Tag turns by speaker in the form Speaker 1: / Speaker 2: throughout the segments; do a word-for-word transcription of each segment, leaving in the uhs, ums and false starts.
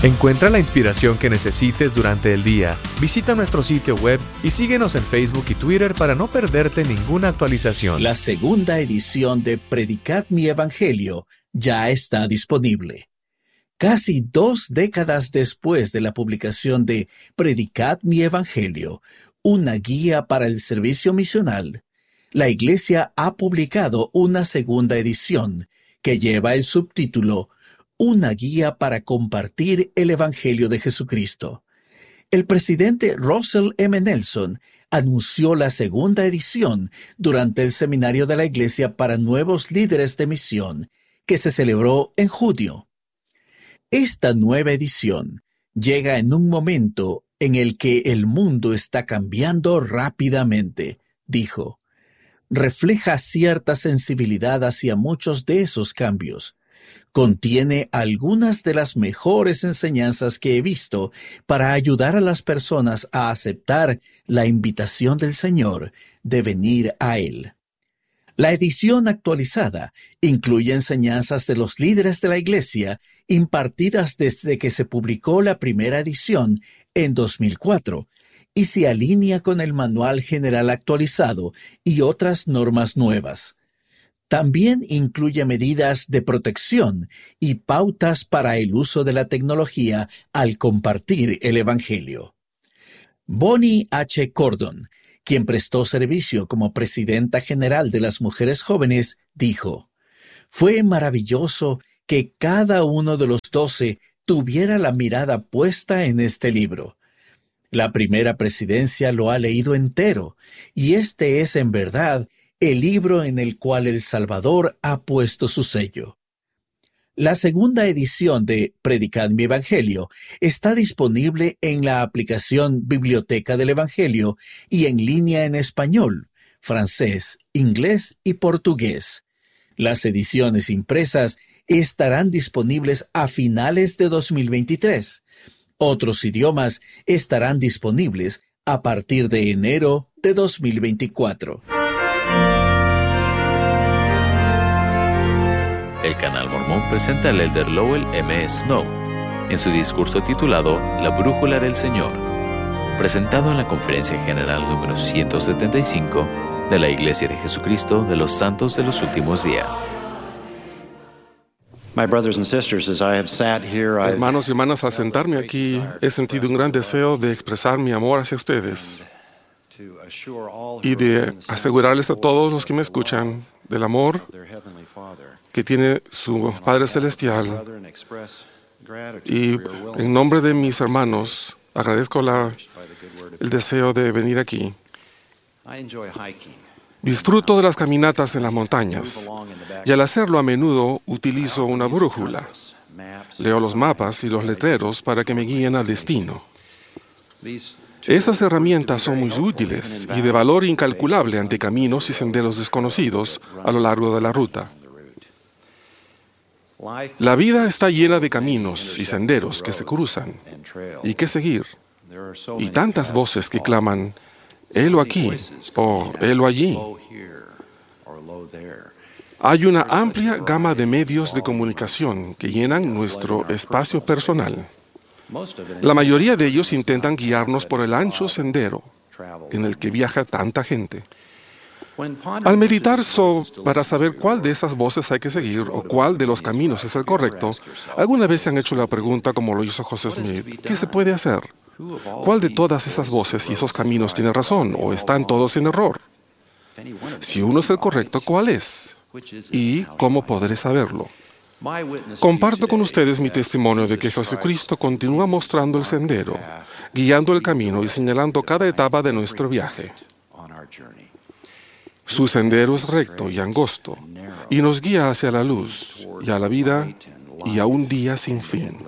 Speaker 1: Encuentra la inspiración que necesites durante el día. Visita nuestro sitio web y síguenos en Facebook y Twitter para no perderte ninguna actualización.
Speaker 2: La segunda edición de Predicad mi Evangelio ya está disponible. Casi dos décadas después de la publicación de Predicad mi Evangelio, una guía para el servicio misional, la Iglesia ha publicado una segunda edición que lleva el subtítulo Una guía para compartir el Evangelio de Jesucristo. El presidente Russell M. Nelson anunció la segunda edición durante el seminario de la Iglesia para nuevos líderes de misión, que se celebró en junio. Esta nueva edición llega en un momento en el que el mundo está cambiando rápidamente, dijo. Refleja cierta sensibilidad hacia muchos de esos cambios. Contiene algunas de las mejores enseñanzas que he visto para ayudar a las personas a aceptar la invitación del Señor de venir a Él. La edición actualizada incluye enseñanzas de los líderes de la Iglesia impartidas desde que se publicó la primera edición en dos mil cuatro y se alinea con el Manual General actualizado y otras normas nuevas. También incluye medidas de protección y pautas para el uso de la tecnología al compartir el Evangelio. Bonnie H. Cordon, quien prestó servicio como presidenta general de las Mujeres Jóvenes, dijo: «Fue maravilloso que cada uno de los doce tuviera la mirada puesta en este libro. La primera presidencia lo ha leído entero, y este es en verdad el libro en el cual el Salvador ha puesto su sello». La segunda edición de Predicad mi Evangelio está disponible en la aplicación Biblioteca del Evangelio y en línea en español, francés, inglés y portugués. Las ediciones impresas estarán disponibles a finales de dos mil veintitrés. Otros idiomas estarán disponibles a partir de enero de dos mil veinticuatro.
Speaker 3: El Canal Mormón presenta al elder Lowell M. Snow en su discurso titulado La Brújula del Señor, presentado en la Conferencia General número ciento setenta y cinco de la Iglesia de Jesucristo de los Santos de los Últimos Días.
Speaker 4: Hermanos y hermanas, al sentarme aquí, he sentido un gran deseo de expresar mi amor hacia ustedes y de asegurarles a todos los que me escuchan del amor que tiene su Padre Celestial. Y en nombre de mis hermanos, agradezco la, el deseo de venir aquí. Disfruto de las caminatas en las montañas, y al hacerlo a menudo utilizo una brújula. Leo los mapas y los letreros para que me guíen al destino. Esas herramientas son muy útiles y de valor incalculable ante caminos y senderos desconocidos a lo largo de la ruta. La vida está llena de caminos y senderos que se cruzan y que seguir, y tantas voces que claman, «Helo aquí» o «Helo allí». Hay una amplia gama de medios de comunicación que llenan nuestro espacio personal. La mayoría de ellos intentan guiarnos por el ancho sendero en el que viaja tanta gente. Al meditar so, para saber cuál de esas voces hay que seguir o cuál de los caminos es el correcto, ¿alguna vez se han hecho la pregunta como lo hizo José Smith? ¿Qué se puede hacer? ¿Cuál de todas esas voces y esos caminos tiene razón o están todos en error? Si uno es el correcto, ¿cuál es? ¿Y cómo podré saberlo? Comparto con ustedes mi testimonio de que Jesucristo continúa mostrando el sendero, guiando el camino y señalando cada etapa de nuestro viaje. Su sendero es recto y angosto, y nos guía hacia la luz, y a la vida, y a un día sin fin.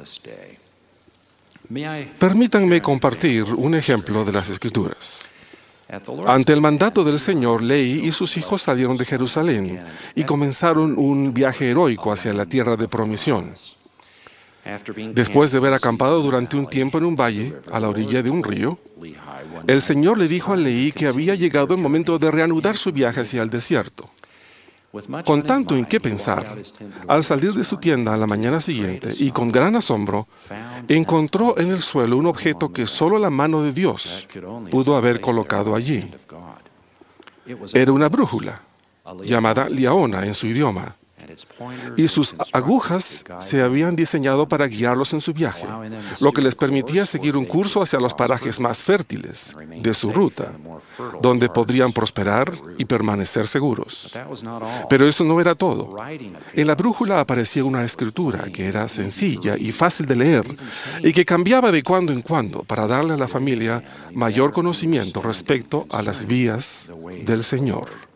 Speaker 4: Permítanme compartir un ejemplo de las Escrituras. Ante el mandato del Señor, Leí y sus hijos salieron de Jerusalén y comenzaron un viaje heroico hacia la tierra de promisión. Después de haber acampado durante un tiempo en un valle, a la orilla de un río, el Señor le dijo a Leí que había llegado el momento de reanudar su viaje hacia el desierto. Con tanto en qué pensar, al salir de su tienda a la mañana siguiente y con gran asombro, encontró en el suelo un objeto que solo la mano de Dios pudo haber colocado allí. Era una brújula, llamada liaona en su idioma, y sus agujas se habían diseñado para guiarlos en su viaje, lo que les permitía seguir un curso hacia los parajes más fértiles de su ruta, donde podrían prosperar y permanecer seguros. Pero eso no era todo. En la brújula aparecía una escritura que era sencilla y fácil de leer y que cambiaba de cuando en cuando para darle a la familia mayor conocimiento respecto a las vías del Señor.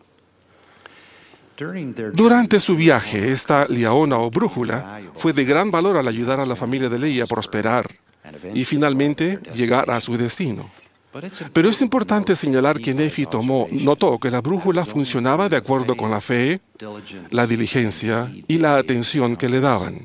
Speaker 4: Durante su viaje, esta liaona o brújula fue de gran valor al ayudar a la familia de Lehi a prosperar y finalmente llegar a su destino. Pero es importante señalar que Nefi tomó, notó que la brújula funcionaba de acuerdo con la fe, la diligencia y la atención que le daban.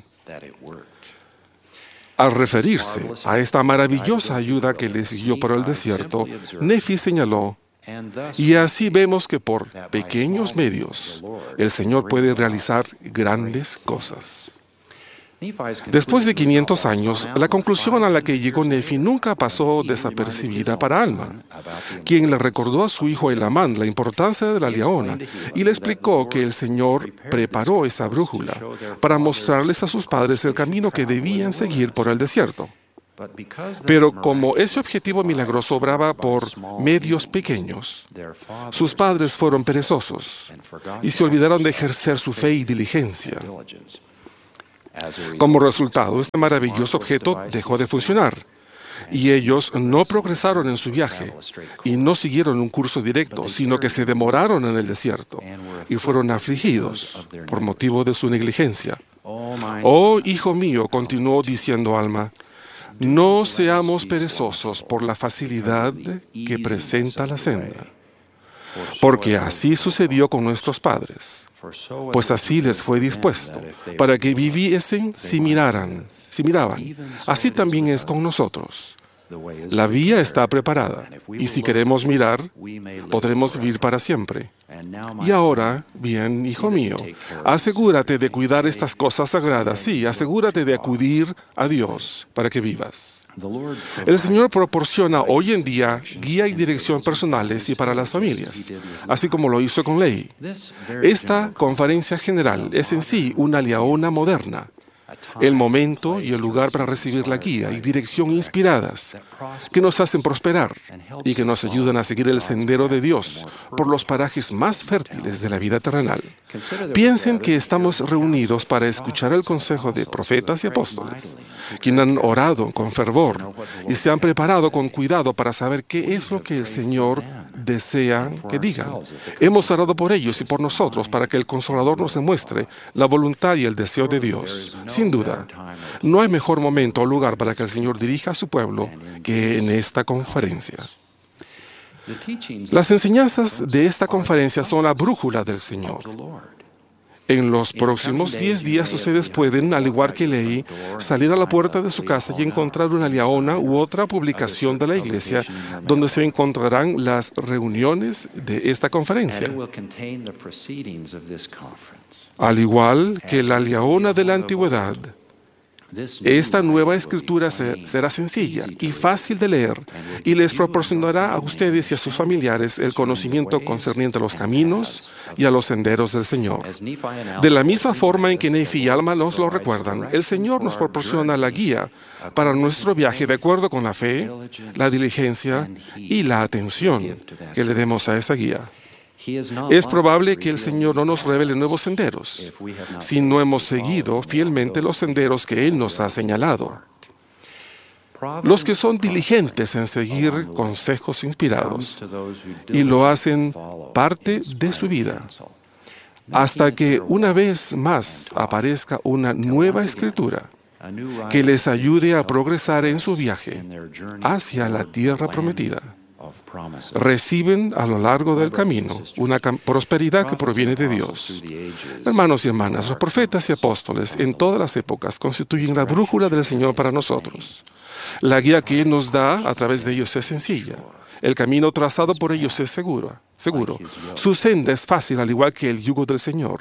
Speaker 4: Al referirse a esta maravillosa ayuda que le siguió por el desierto, Nefi señaló: y así vemos que por pequeños medios el Señor puede realizar grandes cosas. Después de quinientos años, la conclusión a la que llegó Nefi nunca pasó desapercibida para Alma, quien le recordó a su hijo Elamán la importancia de la liaona y le explicó que el Señor preparó esa brújula para mostrarles a sus padres el camino que debían seguir por el desierto. Pero como ese objetivo milagroso obraba por medios pequeños, sus padres fueron perezosos y se olvidaron de ejercer su fe y diligencia. Como resultado, este maravilloso objeto dejó de funcionar y ellos no progresaron en su viaje y no siguieron un curso directo, sino que se demoraron en el desierto y fueron afligidos por motivo de su negligencia. Oh, hijo mío, continuó diciendo Alma, no seamos perezosos por la facilidad que presenta la senda, porque así sucedió con nuestros padres, pues así les fue dispuesto, para que viviesen si miraran, si miraban. Así también es con nosotros. La vía está preparada, y si queremos mirar, podremos vivir para siempre. Y ahora, bien, hijo mío, asegúrate de cuidar estas cosas sagradas, sí, asegúrate de acudir a Dios para que vivas. El Señor proporciona hoy en día guía y dirección personales y para las familias, así como lo hizo con Lehi. Esta conferencia general es en sí una liaona moderna, el momento y el lugar para recibir la guía y dirección inspiradas que nos hacen prosperar y que nos ayudan a seguir el sendero de Dios por los parajes más fértiles de la vida terrenal. Piensen que estamos reunidos para escuchar el consejo de profetas y apóstoles, quienes han orado con fervor y se han preparado con cuidado para saber qué es lo que el Señor desea que digan. Hemos orado por ellos y por nosotros para que el Consolador nos demuestre la voluntad y el deseo de Dios. Sin duda, no hay mejor momento o lugar para que el Señor dirija a su pueblo que en esta conferencia. Las enseñanzas de esta conferencia son la brújula del Señor. En los próximos diez días ustedes pueden, al igual que Lehi, salir a la puerta de su casa y encontrar una liaona u otra publicación de la iglesia donde se encontrarán las reuniones de esta conferencia. Al igual que la liaona de la antigüedad, esta nueva escritura se, será sencilla y fácil de leer y les proporcionará a ustedes y a sus familiares el conocimiento concerniente a los caminos y a los senderos del Señor. De la misma forma en que Nefi y Alma nos lo recuerdan, el Señor nos proporciona la guía para nuestro viaje de acuerdo con la fe, la diligencia y la atención que le demos a esa guía. Es probable que el Señor no nos revele nuevos senderos si no hemos seguido fielmente los senderos que Él nos ha señalado. Los que son diligentes en seguir consejos inspirados y lo hacen parte de su vida, hasta que una vez más aparezca una nueva escritura que les ayude a progresar en su viaje hacia la tierra prometida. Reciben a lo largo del camino una prosperidad que proviene de Dios. Hermanos y hermanas, los profetas y apóstoles en todas las épocas constituyen la brújula del Señor para nosotros. La guía que Él nos da a través de ellos es sencilla. El camino trazado por ellos es seguro. seguro. Su senda es fácil, al igual que el yugo del Señor.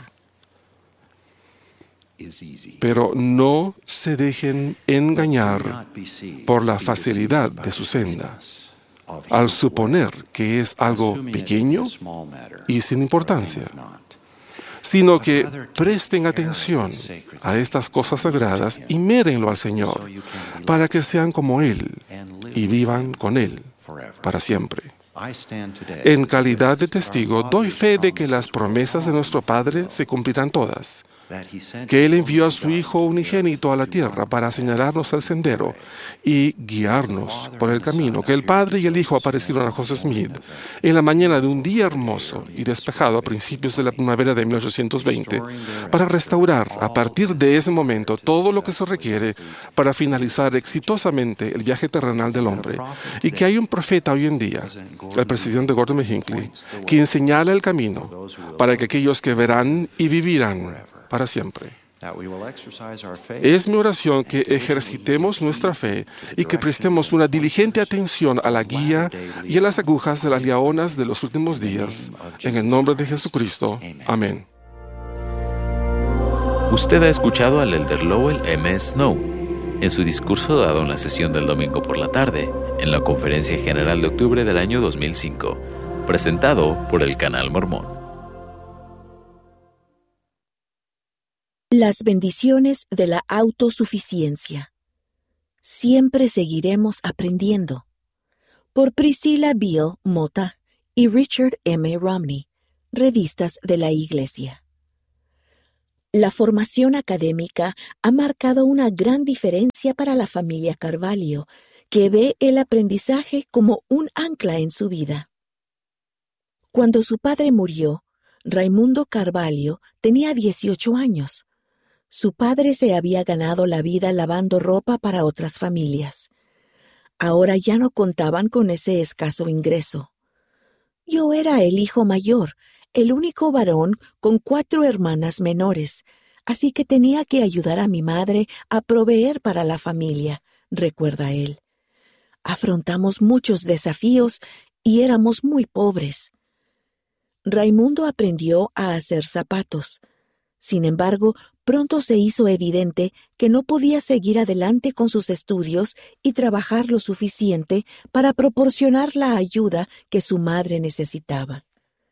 Speaker 4: Pero no se dejen engañar por la facilidad de su senda, al suponer que es algo pequeño y sin importancia, sino que presten atención a estas cosas sagradas y mírenlo al Señor, para que sean como Él y vivan con Él para siempre. En calidad de testigo, doy fe de que las promesas de nuestro Padre se cumplirán todas, que Él envió a su Hijo unigénito a la tierra para señalarnos el sendero y guiarnos por el camino, que el Padre y el Hijo aparecieron a José Smith en la mañana de un día hermoso y despejado a principios de la primavera de mil ochocientos veinte, para restaurar a partir de ese momento todo lo que se requiere para finalizar exitosamente el viaje terrenal del hombre, y que hay un profeta hoy en día, el presidente Gordon B. Hinckley, quien señala el camino para que aquellos que verán y vivirán para siempre. Es mi oración que ejercitemos nuestra fe y que prestemos una diligente atención a la guía y a las agujas de las leonas de los últimos días. En el nombre de Jesucristo. Amén.
Speaker 3: Usted ha escuchado al elder Lowell M S Snow en su discurso dado en la sesión del domingo por la tarde, en la Conferencia General de octubre del año dos mil cinco, presentado por el Canal Mormón.
Speaker 5: Las bendiciones de la autosuficiencia. Siempre seguiremos aprendiendo. Por Priscilla Beale Mota y Richard M. Romney, revistas de la Iglesia. La formación académica ha marcado una gran diferencia para la familia Carvalho, que ve el aprendizaje como un ancla en su vida. Cuando su padre murió, Raimundo Carvalho tenía dieciocho años. Su padre se había ganado la vida lavando ropa para otras familias. Ahora ya no contaban con ese escaso ingreso. Yo era el hijo mayor, el único varón con cuatro hermanas menores, así que tenía que ayudar a mi madre a proveer para la familia, recuerda él. Afrontamos muchos desafíos y éramos muy pobres. Raimundo aprendió a hacer zapatos. Sin embargo, pronto se hizo evidente que no podía seguir adelante con sus estudios y trabajar lo suficiente para proporcionar la ayuda que su madre necesitaba.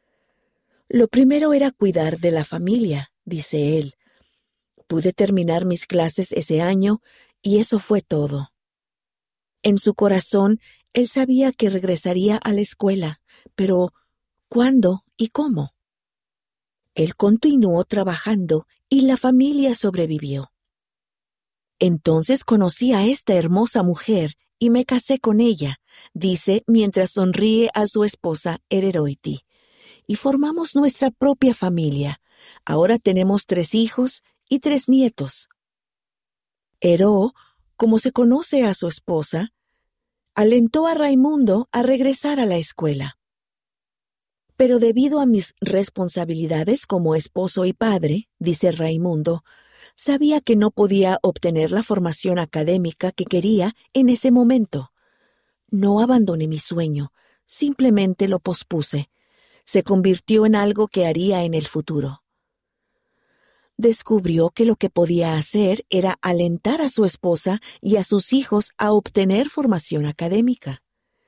Speaker 5: Lo primero era cuidar de la familia, dice él. Pude terminar mis clases ese año y eso fue todo. En su corazón, él sabía que regresaría a la escuela, pero ¿cuándo y cómo? Él continuó trabajando y la familia sobrevivió. Entonces conocí a esta hermosa mujer y me casé con ella, dice mientras sonríe a su esposa Ereroiti, y formamos nuestra propia familia. Ahora tenemos tres hijos y tres nietos. Ero, como se conoce a su esposa, alentó a Raimundo a regresar a la escuela. Pero debido a mis responsabilidades como esposo y padre, dice Raimundo, sabía que no podía obtener la formación académica que quería en ese momento. No abandoné mi sueño, simplemente lo pospuse. Se convirtió en algo que haría en el futuro. Descubrió que lo que podía hacer era alentar a su esposa y a sus hijos a obtener formación académica.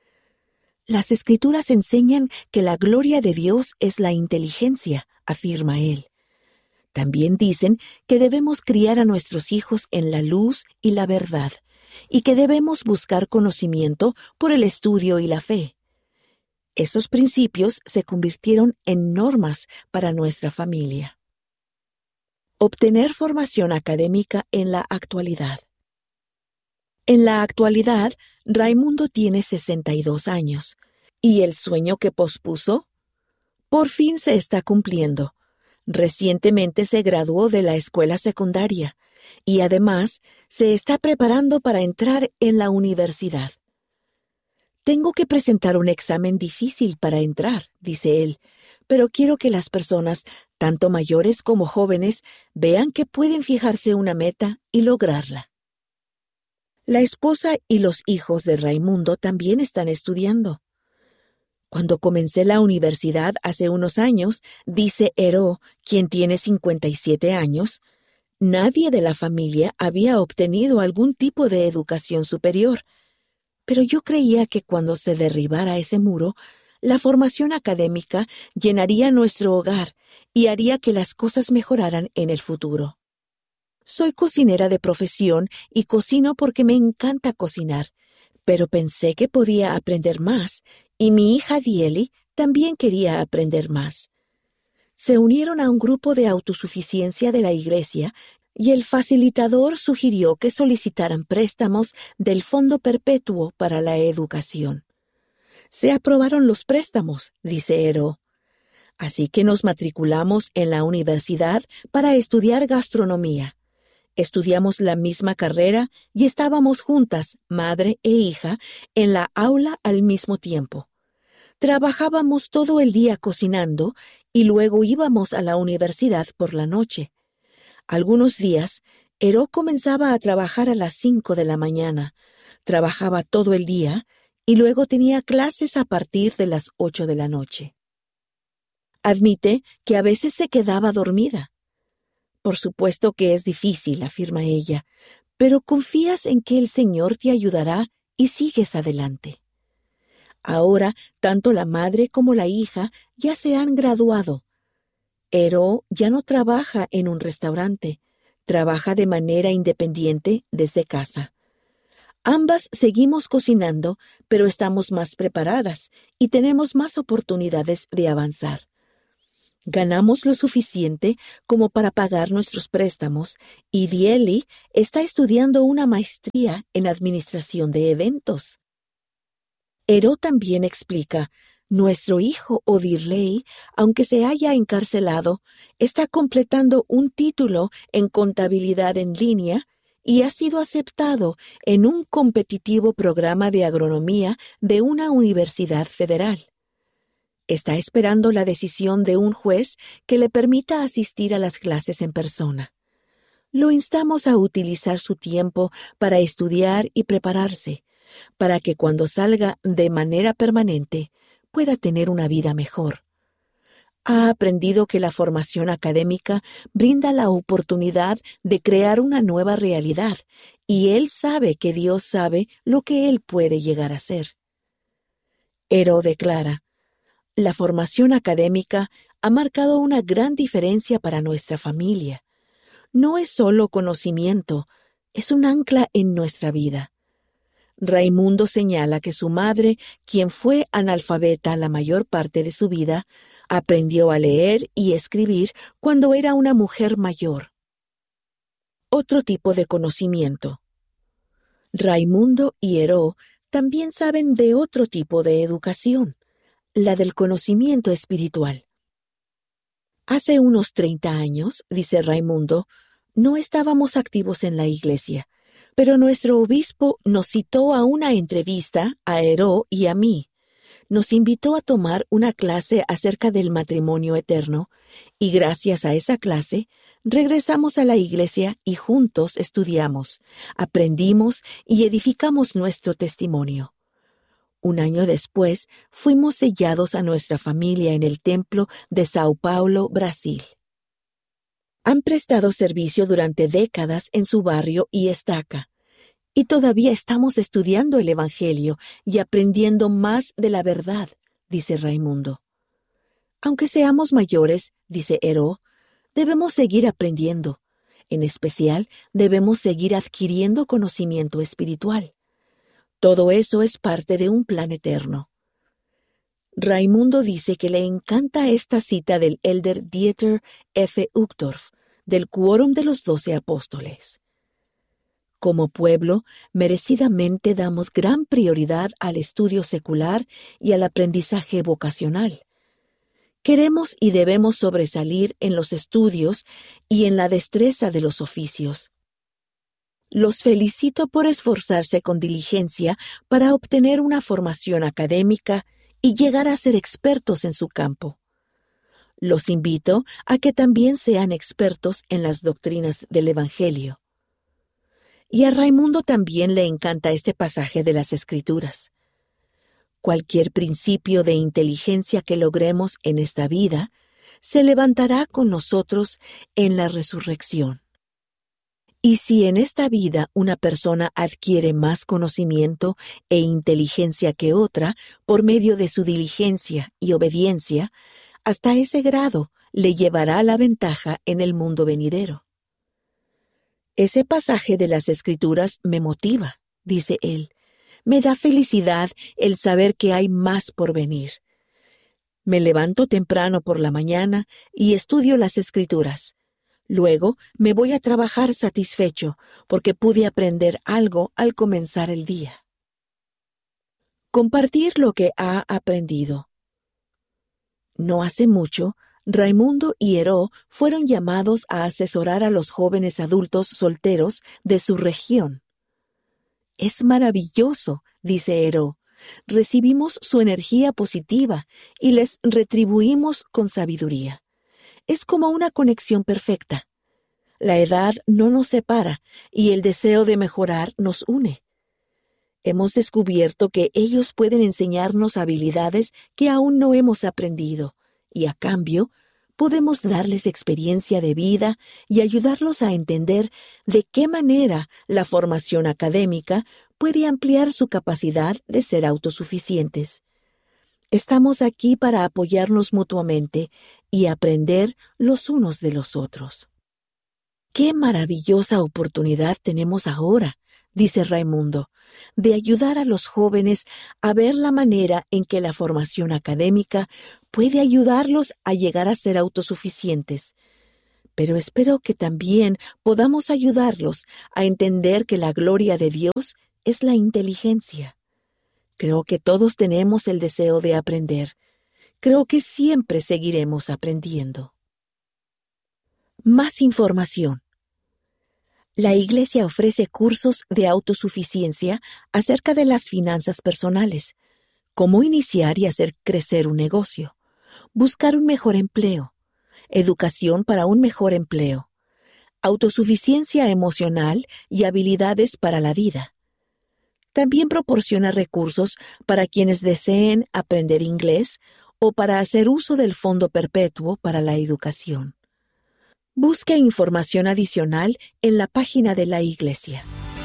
Speaker 5: Las Escrituras enseñan que la gloria de Dios es la inteligencia, afirma él. También dicen que debemos criar a nuestros hijos en la luz y la verdad, y que debemos buscar conocimiento por el estudio y la fe. Esos principios se convirtieron en normas para nuestra familia. Obtener formación académica en la actualidad. En la actualidad, Raimundo tiene sesenta y dos años. ¿Y el sueño que pospuso? Por fin se está cumpliendo. Recientemente se graduó de la escuela secundaria y además se está preparando para entrar en la universidad. Tengo que presentar un examen difícil para entrar, dice él, pero quiero que las personas, tanto mayores como jóvenes, vean que pueden fijarse una meta y lograrla. La esposa y los hijos de Raimundo también están estudiando. Cuando comencé la universidad hace unos años, dice Heró, quien tiene cincuenta y siete años, nadie de la familia había obtenido algún tipo de educación superior. Pero yo creía que cuando se derribara ese muro, la formación académica llenaría nuestro hogar y haría que las cosas mejoraran en el futuro. Soy cocinera de profesión y cocino porque me encanta cocinar, pero pensé que podía aprender más y mi hija Dieli también quería aprender más. Se unieron a un grupo de autosuficiencia de la iglesia y el facilitador sugirió que solicitaran préstamos del Fondo Perpetuo para la Educación. Se aprobaron los préstamos, dice Heró. Así que nos matriculamos en la universidad para estudiar gastronomía. Estudiamos la misma carrera y estábamos juntas, madre e hija, en la aula al mismo tiempo. Trabajábamos todo el día cocinando y luego íbamos a la universidad por la noche. Algunos días, Heró comenzaba a trabajar a las cinco de la mañana, trabajaba todo el día y luego tenía clases a partir de las ocho de la noche. Admite que a veces se quedaba dormida. Por supuesto que es difícil, afirma ella, pero confías en que el Señor te ayudará y sigues adelante. Ahora, tanto la madre como la hija ya se han graduado. Heró ya no trabaja en un restaurante, trabaja de manera independiente desde casa. Ambas seguimos cocinando, pero estamos más preparadas y tenemos más oportunidades de avanzar. Ganamos lo suficiente como para pagar nuestros préstamos y Dieli está estudiando una maestría en administración de eventos. Heró también explica, nuestro hijo Odirley, aunque se haya encarcelado, está completando un título en contabilidad en línea y ha sido aceptado en un competitivo programa de agronomía de una universidad federal. Está esperando la decisión de un juez que le permita asistir a las clases en persona. Lo instamos a utilizar su tiempo para estudiar y prepararse, para que cuando salga de manera permanente pueda tener una vida mejor. Ha aprendido que la formación académica brinda la oportunidad de crear una nueva realidad, y él sabe que Dios sabe lo que él puede llegar a ser. Heró declara, la formación académica ha marcado una gran diferencia para nuestra familia. No es solo conocimiento, es un ancla en nuestra vida. Raimundo señala que su madre, quien fue analfabeta la mayor parte de su vida, aprendió a leer y escribir cuando era una mujer mayor. Otro tipo de conocimiento. Raimundo y Heró también saben de otro tipo de educación, la del conocimiento espiritual. Hace unos treinta años, dice Raimundo, no estábamos activos en la iglesia, pero nuestro obispo nos citó a una entrevista a Heró y a mí. Nos invitó a tomar una clase acerca del matrimonio eterno, y gracias a esa clase, regresamos a la iglesia y juntos estudiamos, aprendimos y edificamos nuestro testimonio. Un año después, fuimos sellados a nuestra familia en el templo de Sao Paulo, Brasil. Han prestado servicio durante décadas en su barrio y estaca, y todavía estamos estudiando el Evangelio y aprendiendo más de la verdad, dice Raimundo. Aunque seamos mayores, dice Heró, debemos seguir aprendiendo. En especial, debemos seguir adquiriendo conocimiento espiritual. Todo eso es parte de un plan eterno. Raimundo dice que le encanta esta cita del elder Dieter F. Uchtdorf, del Quórum de los Doce Apóstoles. Como pueblo, merecidamente damos gran prioridad al estudio secular y al aprendizaje vocacional. Queremos y debemos sobresalir en los estudios y en la destreza de los oficios. Los felicito por esforzarse con diligencia para obtener una formación académica y llegar a ser expertos en su campo. Los invito a que también sean expertos en las doctrinas del Evangelio. Y a Raimundo también le encanta este pasaje de las Escrituras. Cualquier principio de inteligencia que logremos en esta vida se levantará con nosotros en la resurrección. Y si en esta vida una persona adquiere más conocimiento e inteligencia que otra por medio de su diligencia y obediencia, hasta ese grado le llevará la ventaja en el mundo venidero. Ese pasaje de las Escrituras me motiva, dice él. Me da felicidad el saber que hay más por venir. Me levanto temprano por la mañana y estudio las Escrituras. Luego me voy a trabajar satisfecho porque pude aprender algo al comenzar el día. Compartir lo que ha aprendido. No hace mucho, Raimundo y Heró fueron llamados a asesorar a los jóvenes adultos solteros de su región. Es maravilloso, dice Heró. Recibimos su energía positiva y les retribuimos con sabiduría. Es como una conexión perfecta. La edad no nos separa y el deseo de mejorar nos une. Hemos descubierto que ellos pueden enseñarnos habilidades que aún no hemos aprendido y, a cambio, podemos darles experiencia de vida y ayudarlos a entender de qué manera la formación académica puede ampliar su capacidad de ser autosuficientes. Estamos aquí para apoyarnos mutuamente y aprender los unos de los otros. ¡Qué maravillosa oportunidad tenemos ahora!, dice Raimundo, de ayudar a los jóvenes a ver la manera en que la formación académica puede ayudarlos a llegar a ser autosuficientes. Pero espero que también podamos ayudarlos a entender que la gloria de Dios es la inteligencia. Creo que todos tenemos el deseo de aprender. Creo que siempre seguiremos aprendiendo. Más información. La Iglesia ofrece cursos de autosuficiencia acerca de las finanzas personales, cómo iniciar y hacer crecer un negocio, buscar un mejor empleo, educación para un mejor empleo, autosuficiencia emocional y habilidades para la vida. También proporciona recursos para quienes deseen aprender inglés o para hacer uso del Fondo Perpetuo para la Educación. Busque información adicional en la página de la Iglesia.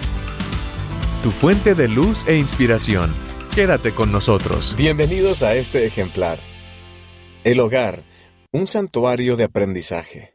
Speaker 1: Tu fuente de luz e inspiración. Quédate con nosotros.
Speaker 6: Bienvenidos a este ejemplar. El hogar, un santuario de aprendizaje.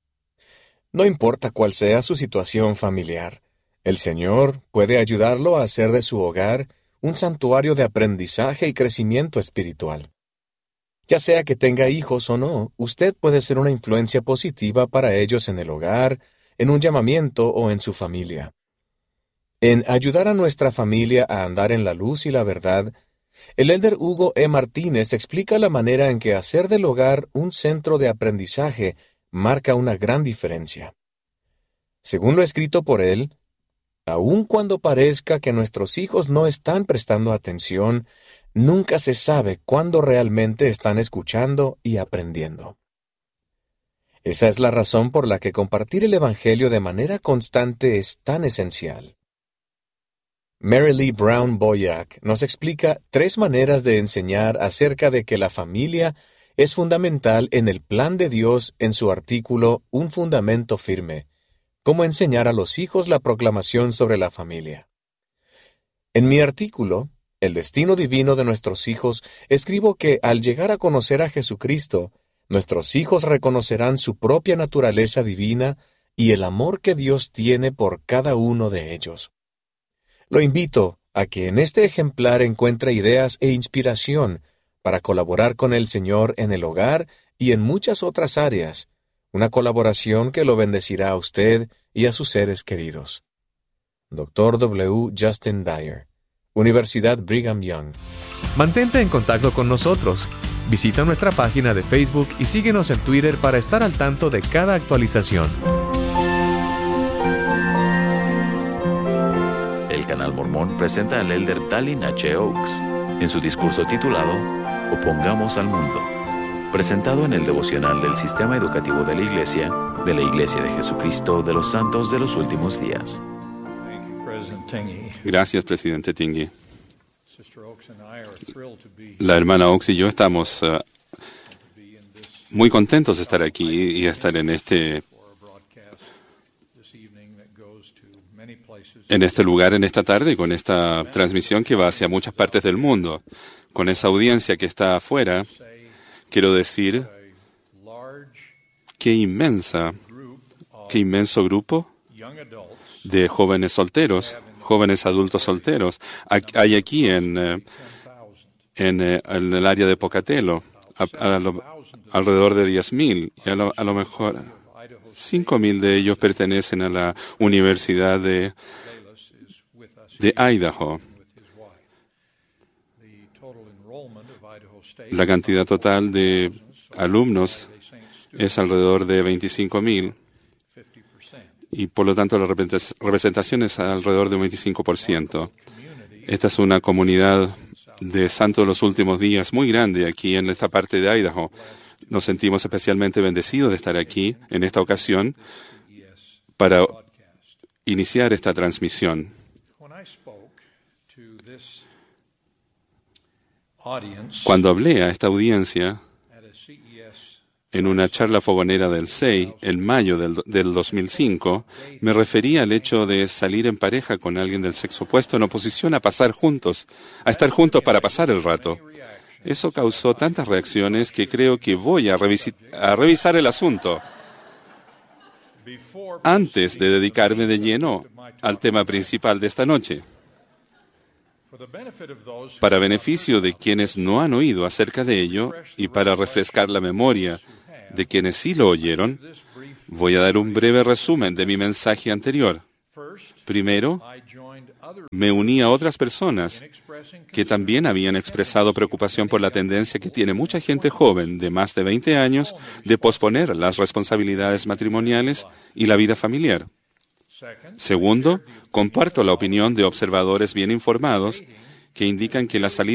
Speaker 6: No importa cuál sea su situación familiar, el Señor puede ayudarlo a hacer de su hogar un santuario de aprendizaje y crecimiento espiritual. Ya sea que tenga hijos o no, usted puede ser una influencia positiva para ellos en el hogar, en un llamamiento o en su familia. En ayudar a nuestra familia a andar en la luz y la verdad, el elder Hugo E. Martínez explica la manera en que hacer del hogar un centro de aprendizaje marca una gran diferencia. Según lo escrito por él, aun cuando parezca que nuestros hijos no están prestando atención, nunca se sabe cuándo realmente están escuchando y aprendiendo. Esa es la razón por la que compartir el Evangelio de manera constante es tan esencial. Mary Lee Brown Boyack nos explica tres maneras de enseñar acerca de que la familia es fundamental en el plan de Dios en su artículo Un fundamento firme, cómo enseñar a los hijos la proclamación sobre la familia. En mi artículo, El destino divino de nuestros hijos, escribo que al llegar a conocer a Jesucristo, nuestros hijos reconocerán su propia naturaleza divina y el amor que Dios tiene por cada uno de ellos. Lo invito a que en este ejemplar encuentre ideas e inspiración para colaborar con el Señor en el hogar y en muchas otras áreas, una colaboración que lo bendecirá a usted y a sus seres queridos. doctor W. Justin Dyer, Universidad Brigham Young.
Speaker 1: Mantente en contacto con nosotros. Visita nuestra página de Facebook y síguenos en Twitter para estar al tanto de cada actualización.
Speaker 3: El Canal Mormón presenta al elder Dallin H. Oaks en su discurso titulado Opongamos al Mundo, presentado en el devocional del Sistema Educativo de la Iglesia, de la Iglesia de Jesucristo de los Santos de los Últimos Días.
Speaker 4: Gracias, presidente Tingey.
Speaker 7: La hermana Oaks y yo estamos uh, muy contentos de estar aquí y estar en este en este lugar en esta tarde con esta transmisión que va hacia muchas partes del mundo. Con esa audiencia que está afuera, quiero decir qué inmensa, qué inmenso grupo de jóvenes solteros, jóvenes adultos solteros hay aquí en, en, en el área de Pocatello, a, a lo, alrededor de diez mil, y a lo, a lo mejor cinco mil de ellos pertenecen a la Universidad de, de Idaho. La cantidad total de alumnos es alrededor de veinticinco mil. Y por lo tanto la representación es alrededor de un veinticinco por ciento. Esta es una comunidad de santos de los últimos días muy grande aquí en esta parte de Idaho. Nos sentimos especialmente bendecidos de estar aquí en esta ocasión para iniciar esta transmisión. Cuando hablé a esta audiencia en una charla fogonera del C E I en mayo del, del dos mil cinco, me refería al hecho de salir en pareja con alguien del sexo opuesto en oposición a pasar juntos, a estar juntos para pasar el rato. Eso causó tantas reacciones que creo que voy a, a revisar el asunto antes de dedicarme de lleno al tema principal de esta noche. Para beneficio de quienes no han oído acerca de ello y para refrescar la memoria de quienes sí lo oyeron, voy a dar un breve resumen de mi mensaje anterior. Primero, me uní a otras personas que también habían expresado preocupación por la tendencia que tiene mucha gente joven de más de veinte años de posponer las responsabilidades matrimoniales y la vida familiar. Segundo, comparto la opinión de observadores bien informados que indican que la salida